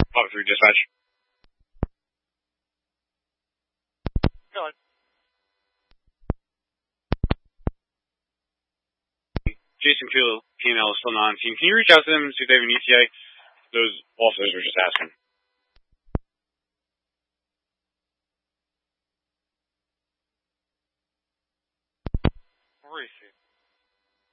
Pop 3 dispatch. Go on. Jason Peel, female, still not on scene. Can you reach out to them and see if they have an ETA? Those officers were just asking. Where is he?